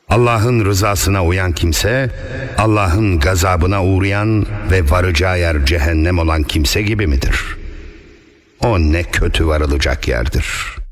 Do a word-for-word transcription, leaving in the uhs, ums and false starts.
Allah'ın rızasına uyan kimse, Allah'ın gazabına uğrayan ve varacağı yer cehennem olan kimse gibi midir? O ne kötü varılacak yerdir.